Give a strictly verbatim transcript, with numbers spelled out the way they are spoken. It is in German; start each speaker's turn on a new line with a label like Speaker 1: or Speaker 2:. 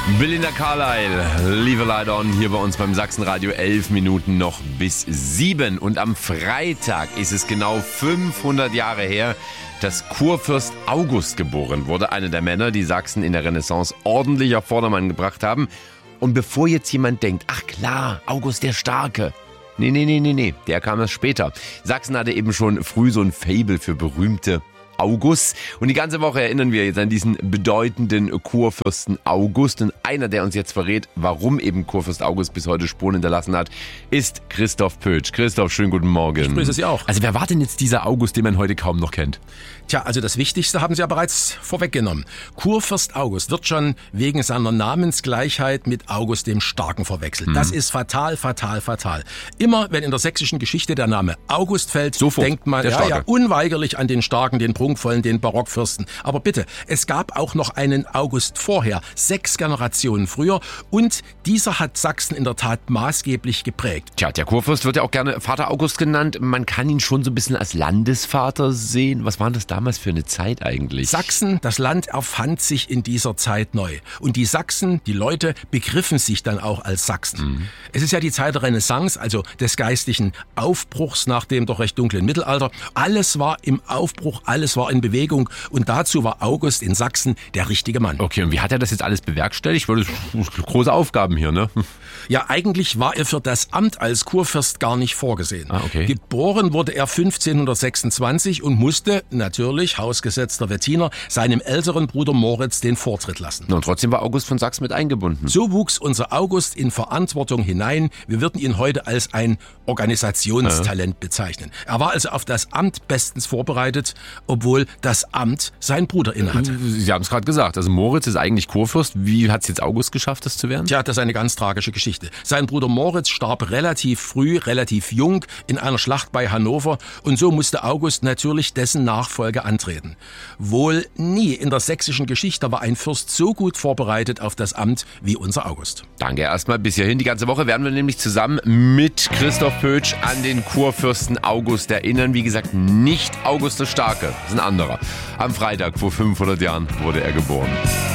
Speaker 1: Belinda Carlisle, Leave a Light On, hier bei uns beim Sachsenradio. Elf Minuten noch bis sieben. Und am Freitag ist es genau fünfhundert Jahre her, dass Kurfürst August geboren wurde. Einer der Männer, die Sachsen in der Renaissance ordentlich auf Vordermann gebracht haben. Und bevor jetzt jemand denkt, ach klar, August der Starke. Nee, nee, nee, nee, nee, der kam erst später. Sachsen hatte eben schon früh so ein Faible für berühmte August. Und die ganze Woche erinnern wir jetzt an diesen bedeutenden Kurfürsten August. Und einer, der uns jetzt verrät, warum eben Kurfürst August bis heute Spuren hinterlassen hat, ist Christoph Pötsch. Christoph, schönen guten Morgen.
Speaker 2: Ich grüße Sie auch.
Speaker 1: Also wer war denn jetzt dieser August, den man heute kaum noch kennt?
Speaker 2: Tja, also das Wichtigste haben Sie ja bereits vorweggenommen. Kurfürst August wird schon wegen seiner Namensgleichheit mit August dem Starken verwechselt. Mhm. Das ist fatal, fatal, fatal. Immer wenn in der sächsischen Geschichte der Name August fällt, Sofort, denkt man ja, ja, unweigerlich an den Starken, den prunkvollen, den Barockfürsten. Aber bitte, es gab auch noch einen August vorher, sechs Generationen früher, und dieser hat Sachsen in der Tat maßgeblich geprägt.
Speaker 1: Tja, der Kurfürst wird ja auch gerne Vater August genannt. Man kann ihn schon so ein bisschen als Landesvater sehen. Was war das damals für eine Zeit eigentlich?
Speaker 2: Sachsen, das Land erfand sich in dieser Zeit neu. Und die Sachsen, die Leute, begriffen sich dann auch als Sachsen. Mhm. Es ist ja die Zeit der Renaissance, also des geistlichen Aufbruchs nach dem doch recht dunklen Mittelalter. Alles war im Aufbruch, alles war in Bewegung, und dazu war August in Sachsen der richtige Mann.
Speaker 1: Okay, und wie hat er das jetzt alles bewerkstelligt? Das sind große Aufgaben hier, ne?
Speaker 2: Ja, eigentlich war er für das Amt als Kurfürst gar nicht vorgesehen.
Speaker 1: Ah, okay.
Speaker 2: Geboren wurde er fünfzehnhundertsechsundzwanzig und musste natürlich, hausgesetzter Wettiner, seinem älteren Bruder Moritz den Vortritt lassen.
Speaker 1: Und trotzdem war August von Sachsen mit eingebunden.
Speaker 2: So wuchs unser August in Verantwortung hinein. Wir würden ihn heute als ein Organisationstalent ja. bezeichnen. Er war also auf das Amt bestens vorbereitet, obwohl das Amt sein Bruder innehatte.
Speaker 1: Sie haben es gerade gesagt, also Moritz ist eigentlich Kurfürst. Wie hat es jetzt August geschafft, das zu werden?
Speaker 2: Tja, das ist eine ganz tragische Geschichte. Sein Bruder Moritz starb relativ früh, relativ jung in einer Schlacht bei Hannover, und so musste August natürlich dessen Nachfolge antreten. Wohl nie in der sächsischen Geschichte war ein Fürst so gut vorbereitet auf das Amt wie unser August.
Speaker 1: Danke erstmal bis hierhin. Die ganze Woche werden wir nämlich zusammen mit Christoph Pötsch an den Kurfürsten August erinnern. Wie gesagt, nicht August der Starke, das ist ein anderer. Am Freitag vor fünfhundert Jahren wurde er geboren.